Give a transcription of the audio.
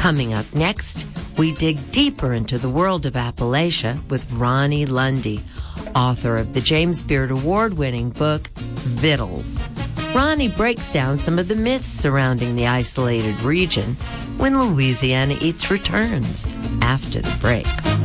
Coming up next, we dig deeper into the world of Appalachia with Ronnie Lundy, author of the James Beard Award-winning book, Vittles. Ronnie breaks down some of the myths surrounding the isolated region when Louisiana Eats returns after the break.